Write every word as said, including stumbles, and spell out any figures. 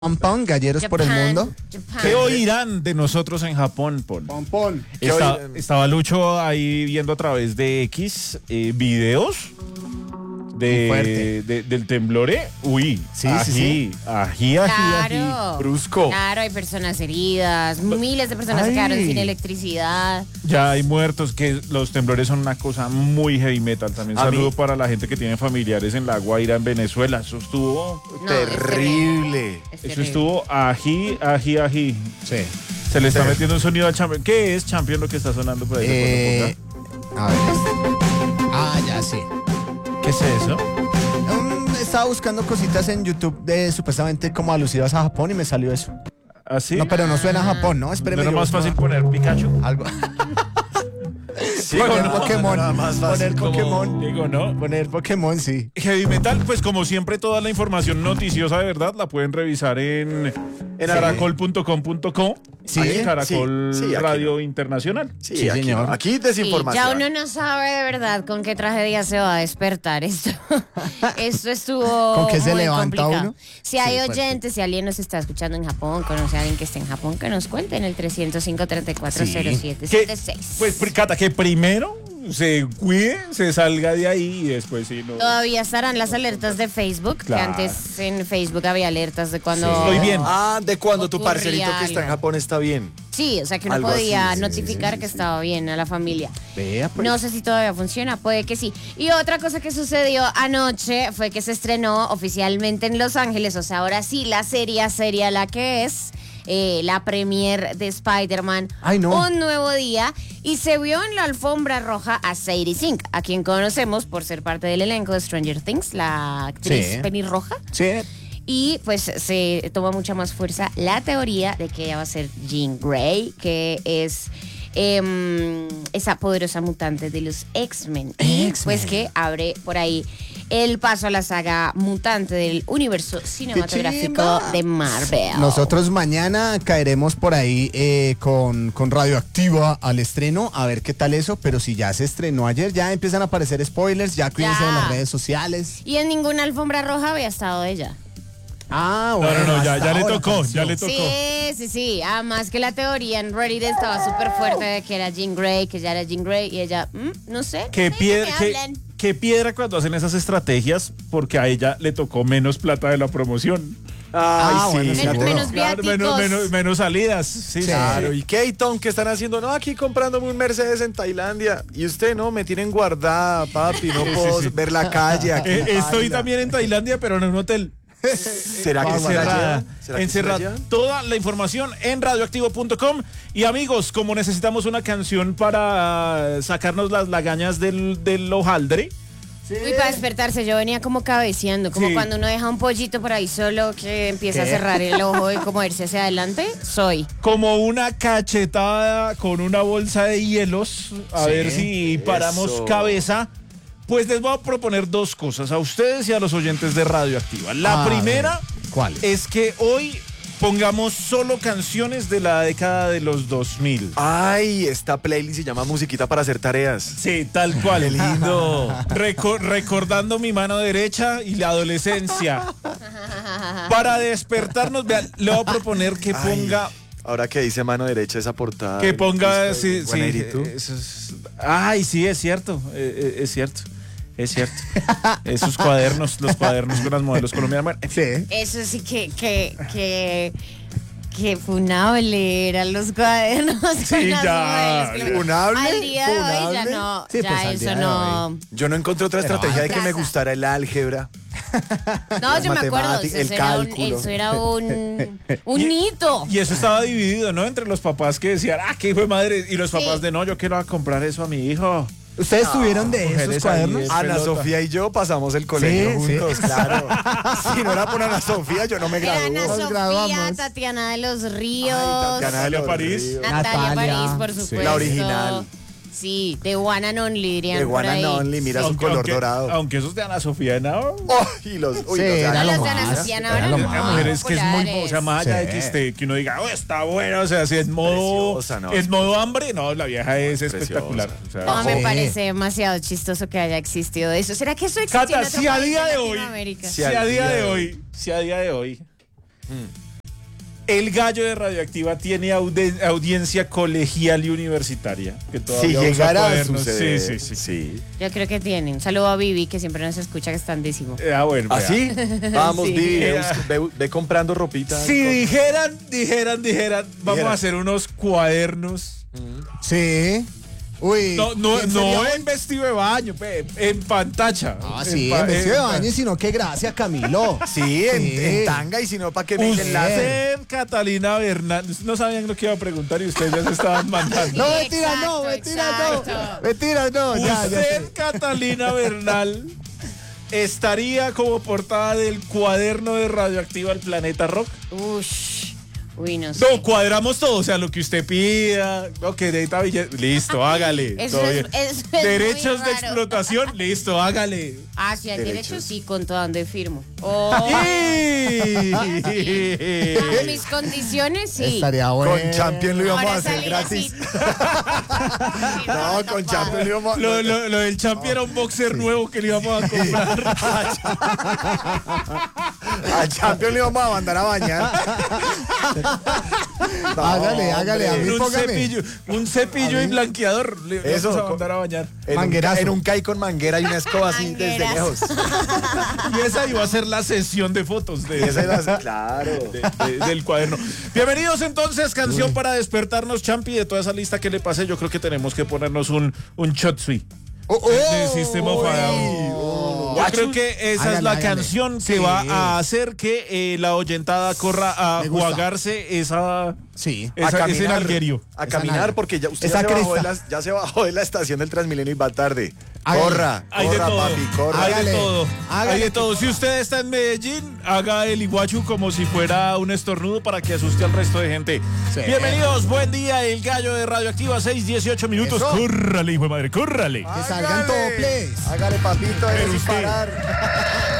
Pompón, galleros por el mundo. Japan. ¿Qué oirán de nosotros en Japón, Paul? Pompón. Está- estaba Lucho ahí viendo a través de X eh, videos Muy de, fuerte. de- del temblore. Uy, Sí, ají, sí, ají, ají, Claro. ají, brusco. Claro, hay personas heridas, miles de personas se Ay. quedaron sin electricidad. Ya hay muertos, que los temblores son una cosa muy heavy metal. También A saludo mí- para la gente que tiene familiares en La Guaira, en Venezuela. Eso estuvo, No, es Terrible. Es eso terrible. estuvo ají, ají, ají. Sí. Se le está Sí. metiendo un sonido al champion. ¿Qué es champion lo que está sonando por ahí? Eh, a ver. Ah, ya sí. ¿Qué es eso? Um, estaba buscando cositas en YouTube de supuestamente como alusivas a Japón y me salió eso. ¿Así? No, pero no suena a Japón, ¿no? ¿No Espéreme. era yo más busco fácil poner Pikachu? algo. Sí, Poner no, Pokémon. no, más fácil. Poner Pokémon. Digo, ¿no? Poner Pokémon, sí. Heavy Metal, pues como siempre, toda la información noticiosa de verdad la pueden revisar en, en caracol punto com punto co. Sí, ahí, Caracol sí, sí, aquí Radio no. Internacional. Sí, Sí, aquí, señor. no. Aquí Sí, desinformación. ya uno no sabe de verdad con qué tragedia se va a despertar esto. Esto estuvo ¿Con qué se muy levanta complicado. uno? Si hay Sí, fuerte. oyentes, si alguien nos está escuchando en Japón, conoce a alguien que esté en Japón, que nos cuente en el trescientos cinco, treinta y cuatro, cero siete Que, setenta y seis. pues, pri- Cata, que primero se cuide, se salga de ahí y después sí, no. Todavía estarán las alertas de Facebook, Claro. que antes en Facebook había alertas de cuando... Sí. Estoy bien. Ah, de cuando tu Ocurría parcerito que está en algo. Japón está bien. Sí, o sea que uno Algo así, podía sí, notificar sí, sí, que sí. estaba bien a la familia. Vea, pues. No sé si todavía funciona, puede que sí. Y otra cosa que sucedió anoche fue que se estrenó oficialmente en Los Ángeles, o sea, ahora sí, la serie sería la que es, eh, la premiere de Spider-Man, Ay, no. Un Nuevo Día, y se vio en la alfombra roja a Sadie Sink, a quien conocemos por ser parte del elenco de Stranger Things, la actriz Sí. pelirroja. Sí. Y pues se toma mucha más fuerza la teoría de que ella va a ser Jean Grey, que es em, esa poderosa mutante de los X-Men. Y X-Men. pues que abre por ahí el paso a la saga mutante del universo cinematográfico chimba! de Marvel. Nosotros mañana caeremos por ahí eh, con, con Radioactiva al estreno, a ver qué tal eso, pero si ya se estrenó ayer, ya empiezan a aparecer spoilers, ya cuídense Ya. de las redes sociales. Y en ninguna alfombra roja había estado ella. Ah, No, bueno. no, no, ya, hasta ya le ahora tocó, apareció. ya le tocó. Sí, sí, sí. Además que la teoría en Reddit estaba súper fuerte de que era Jean Grey, que ya era Jean Grey, y ella, mm, no sé. Qué no sé, piedra, me qué, hablan. qué piedra cuando hacen esas estrategias, porque a ella le tocó menos plata de la promoción. Ay, Ah, sí. bueno, Men- sí, menos bueno. Claro, menos, viáticos. menos, menos salidas. Sí, Sí. Claro, ¿y qué, Tom? ¿Qué están haciendo? No, aquí comprándome un Mercedes en Tailandia. Y usted, no, me tienen guardada, papi, no Sí, puedo sí, sí. ver la calle aquí. Eh, estoy baila. también en Tailandia, pero en un hotel. ¿Será que se la Encerrada, llevan? ¿Será que se la encerrada. llevan? Toda la información en radioactivo punto com. Y amigos, como necesitamos una canción para sacarnos las lagañas del, del hojaldre, Uy, para despertarse, yo venía como cabeceando, como Sí. cuando uno deja un pollito por ahí solo que empieza a ¿Qué? cerrar el ojo y como irse hacia adelante, soy. como una cachetada con una bolsa de hielos, a Sí, ver si paramos eso. cabeza. Pues les voy a proponer dos cosas a ustedes y a los oyentes de Radioactiva. La A primera ver, ¿cuál? es que hoy pongamos solo canciones de la década de los dos mil. Ay, esta playlist se llama Musiquita para hacer tareas. Sí, tal cual. Qué lindo. Reco- recordando mi mano derecha y la adolescencia. Para despertarnos, vean, le voy a proponer que Ay, ponga, ahora que dice mano derecha esa portada. que del ponga, disco de sí, sí, Juana Iritu. eso es- ay, sí, es cierto, eh, eh, es cierto, es cierto. Esos cuadernos, los cuadernos con las modelos colombianas. Bueno, en fin. Sí. Eso sí que, que, que, que funable eran los cuadernos. Sí, con las ya, modelos que- ¿funable? Al día de hoy ya ¿Funable? no, Sí, ya pues, al eso día de no. Yo no encontré otra Pero estrategia de que me atrasa. gustara el álgebra. No, yo me acuerdo, matemáticas, eso, el era un, cálculo. eso era un, un Y- hito. Y eso estaba dividido, ¿no? Entre los papás que decían, ah, qué hijo de madre, y los Sí. papás de no, yo quiero comprar eso a mi hijo. ¿Ustedes tuvieron de mujeres esos cuadernos? ahí, eh. Ana pelota. Sofía y yo pasamos el colegio Sí, sí. juntos, claro. Si no era por Ana Sofía, yo no me Era Ana gradúo. Nos Sofía, graduamos. Tatiana de los Ríos, Ay, Tatiana de Natalia los París. Ríos. Natalia, Natalia, París, por sí. supuesto. La original. Sí, de One and Only, dirían De por One ahí. and Only, mira su Aunque- color aunque- dorado. Aunque esos de Ana Sofía, ¿no? Oh, y los, uy, Sí, los de era Ana lo Los de Ana más, Sofía no era eran lo muy más. La mujer es que es muy, populares. o sea, más allá de que, Sí. esté, que uno diga, oh, está buena, o sea, si es modo, Preciosa, ¿no? es modo hambre, no, la vieja es Preciosa. espectacular. O sea, No, me Sí. parece demasiado chistoso que haya existido eso. ¿Será que eso existe Cata, en otro si a país día de de hoy, Latinoamérica? si a día de hoy, si a día de hoy, El gallo de Radioactiva tiene auden- audiencia colegial y universitaria. Que Si todavía usa llegara a cuadernos. suceder. Sí, sí, sí. sí. Yo creo que tienen. Un saludo a Vivi, que siempre nos escucha, que es tandísimo. Eh, Ah, bueno. vea. ¿Así? Vamos, Sí. Vivi, ve, bus- ve- ve comprando ropita. Si dijeran, dijeran, dijeran, vamos Dijeran. a hacer unos cuadernos. Sí. Uy. No, no, ¿quién no sería? en vestido de baño, pe, en pantacha. Ah, sí, pa- en vestido de pa- baño, sino qué gracia, Camilo. Sí, en, Sí. en tanga y si no, ¿para qué me dicen láser? Usted, Catalina Bernal, no sabían lo que iba a preguntar y ustedes ya se estaban mandando. No, Sí, mentira, no, exacto, mentira, exacto. no. Mentira, no, ya, ya Usted, sé. Catalina Bernal, estaría como portada del cuaderno de Radioactiva al Planeta Rock. Ush. Uy, no sé. No, cuadramos todo, o sea, lo que usted pida. Ok, de ahí billete. Listo, hágale. Eso todo es- bien. eso es Derechos muy de raro. explotación, listo, hágale. Ah, sí, al Derechos. derecho sí, con todo donde firmo. Oh, Y- a mis condiciones sí. Estaría bueno. Con Champion lo íbamos Ahora a hacer salir gratis. así. No, con Champion lo íbamos a Lo, lo- lo del Champi era un boxer nuevo que le íbamos a comprar. A Champion le íbamos a mandar a bañar. No, Hágale, hágale, a mí un póngame. cepillo, un cepillo A y mí- blanqueador. Le Eso, vamos a mandar a bañar. En un, Manguerazo. en un kai con manguera y una escoba así desde Manguerazo. lejos. Y esa iba a ser la sesión de fotos de, Esa era- claro. de- de- del cuaderno. Bienvenidos entonces, canción para despertarnos, Champi. De toda esa lista que le pasé, yo creo que tenemos que ponernos un, un shot sweet. Oh, oh. de System of a Down. Oh. Yo creo que esa Hágale, es la hágale. canción que Sí. va a hacer que eh, la oyentada corra a Me gusta. juagarse esa, Sí. esa ese nalguerio. A Esa caminar nalga. porque ya usted Esa ya se, bajó de cresta. la, ya se bajó de la estación del Transmilenio y va tarde. Hágale. Corra, Hay de corra, todo, papi, corra. hay de Hágale, todo, hágale hay de que- todo. Si usted está en Medellín, haga el iguachu como si fuera un estornudo para que asuste al resto de gente. Sí. Bienvenidos, buen día, el gallo de Radioactiva, seis dieciocho minutos. Eso. Córrale, hijo de madre, córrale. Que salgan Hágale. toples. Hágale, papito, Pero sin usted- parar.